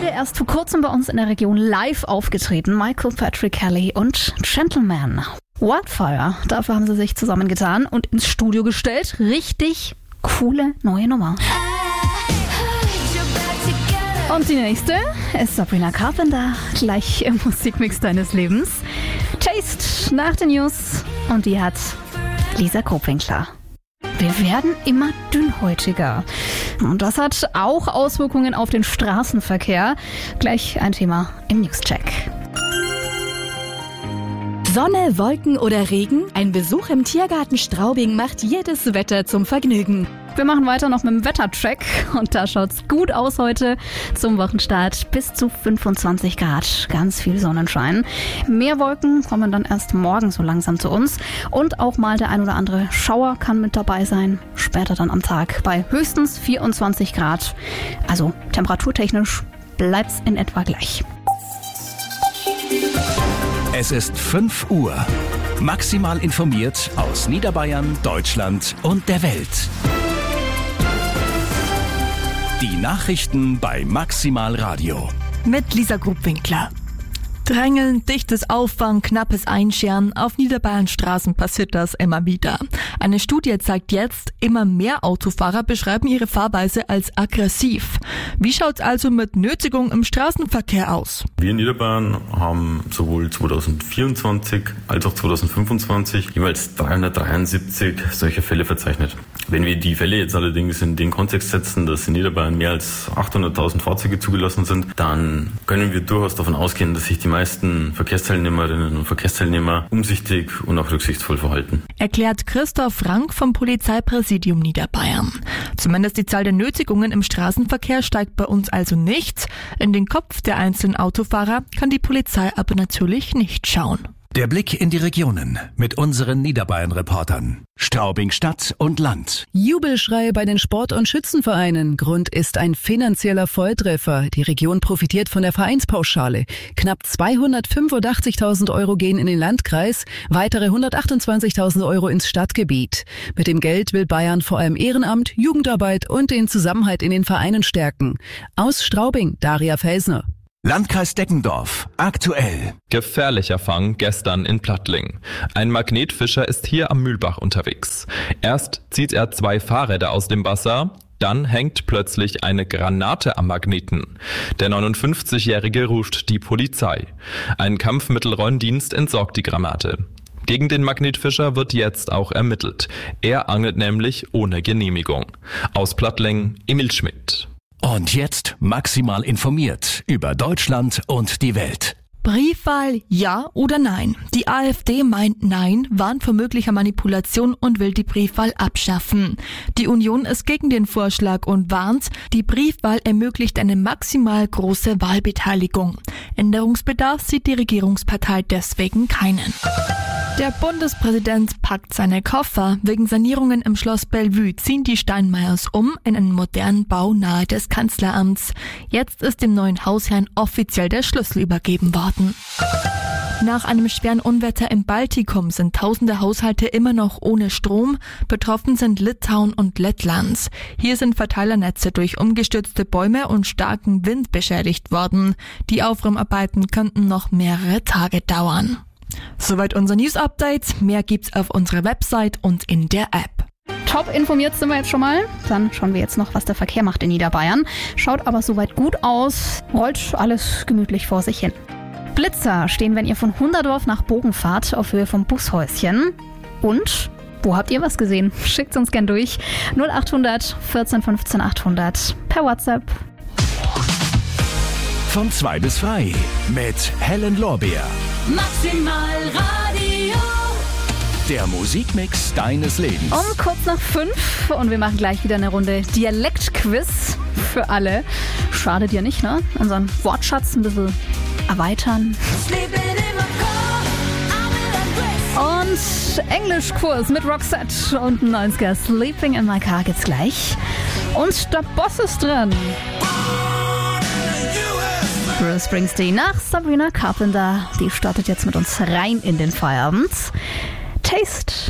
erst vor kurzem bei uns in der Region live aufgetreten. Michael Patrick Kelly und Gentleman. Wildfire, dafür haben sie sich zusammengetan und ins Studio gestellt. Richtig coole neue Nummer. Und die nächste ist Sabrina Carpenter, gleich im Musikmix deines Lebens. Taste nach den News und die hat Lisa Kropwinkler. Wir werden immer dünnhäutiger. Und das hat auch Auswirkungen auf den Straßenverkehr. Gleich ein Thema im Newscheck. Sonne, Wolken oder Regen? Ein Besuch im Tiergarten Straubing macht jedes Wetter zum Vergnügen. Wir machen weiter noch mit dem Wettercheck und da schaut's gut aus heute zum Wochenstart. Bis zu 25 Grad, ganz viel Sonnenschein. Mehr Wolken kommen dann erst morgen so langsam zu uns und auch mal der ein oder andere Schauer kann mit dabei sein. Später dann am Tag bei höchstens 24 Grad. Also temperaturtechnisch bleibt's in etwa gleich. Es ist 5 Uhr. Maximal informiert aus Niederbayern, Deutschland und der Welt. Die Nachrichten bei Maximal Radio. Mit Lisa Kropwinkler. Drängeln, dichtes Auffangen, knappes Einscheren. Auf Niederbayerns Straßen passiert das immer wieder. Eine Studie zeigt jetzt, immer mehr Autofahrer beschreiben ihre Fahrweise als aggressiv. Wie schaut's also mit Nötigung im Straßenverkehr aus? Wir in Niederbayern haben sowohl 2024 als auch 2025 jeweils 373 solcher Fälle verzeichnet. Wenn wir die Fälle jetzt allerdings in den Kontext setzen, dass in Niederbayern mehr als 800.000 Fahrzeuge zugelassen sind, dann können wir durchaus davon ausgehen, dass sich die meisten Verkehrsteilnehmerinnen und Verkehrsteilnehmer umsichtig und auch rücksichtsvoll verhalten. Erklärt Christoph Frank vom Polizeipräsidium Niederbayern. Zumindest die Zahl der Nötigungen im Straßenverkehr steigt bei uns also nicht. In den Kopf der einzelnen Autofahrer kann die Polizei aber natürlich nicht schauen. Der Blick in die Regionen mit unseren Niederbayern-Reportern. Straubing Stadt und Land. Jubelschrei bei den Sport- und Schützenvereinen. Grund ist ein finanzieller Volltreffer. Die Region profitiert von der Vereinspauschale. Knapp 285.000 Euro gehen in den Landkreis, weitere 128.000 Euro ins Stadtgebiet. Mit dem Geld will Bayern vor allem Ehrenamt, Jugendarbeit und den Zusammenhalt in den Vereinen stärken. Aus Straubing, Daria Felsner. Landkreis Deckendorf. Aktuell. Gefährlicher Fang gestern in Plattling. Ein Magnetfischer ist hier am Mühlbach unterwegs. Erst zieht er 2 Fahrräder aus dem Wasser, dann hängt plötzlich eine Granate am Magneten. Der 59-Jährige ruft die Polizei. Ein Kampfmittelräumdienst entsorgt die Granate. Gegen den Magnetfischer wird jetzt auch ermittelt. Er angelt nämlich ohne Genehmigung. Aus Plattling, Emil Schmidt. Und jetzt maximal informiert über Deutschland und die Welt. Briefwahl ja oder nein? Die AfD meint nein, warnt vor möglicher Manipulation und will die Briefwahl abschaffen. Die Union ist gegen den Vorschlag und warnt, die Briefwahl ermöglicht eine maximal große Wahlbeteiligung. Änderungsbedarf sieht die Regierungspartei deswegen keinen. Der Bundespräsident packt seine Koffer. Wegen Sanierungen im Schloss Bellevue ziehen die Steinmeiers in einen modernen Bau nahe des Kanzleramts. Jetzt ist dem neuen Hausherrn offiziell der Schlüssel übergeben worden. Nach einem schweren Unwetter im Baltikum sind tausende Haushalte immer noch ohne Strom. Betroffen sind Litauen und Lettland. Hier sind Verteilernetze durch umgestürzte Bäume und starken Wind beschädigt worden. Die Aufräumarbeiten könnten noch mehrere Tage dauern. Soweit unser News-Update. Mehr gibt's auf unserer Website und in der App. Top informiert sind wir jetzt schon mal. Dann schauen wir jetzt noch, was der Verkehr macht in Niederbayern. Schaut aber soweit gut aus. Rollt alles gemütlich vor sich hin. Blitzer stehen, wenn ihr von Hunderdorf nach Bogen fahrt, auf Höhe vom Bushäuschen. Und wo habt ihr was gesehen? Schickt's uns gern durch. 0800 14 15 800 per WhatsApp. Von 2 bis 3 mit Helen Lorbeer. Maximal Radio. Der Musikmix deines Lebens. Um kurz nach 5 und wir machen gleich wieder eine Runde Dialektquiz für alle. Schadet ja nicht, ne? Unseren Wortschatz ein bisschen erweitern. Und Englischkurs mit Roxette und 90er Sleeping in My Car gibt's gleich. Und der Boss ist drin. Bruce Springsteen nach Sabrina Carpenter. Die startet jetzt mit uns rein in den Feierabend. Taste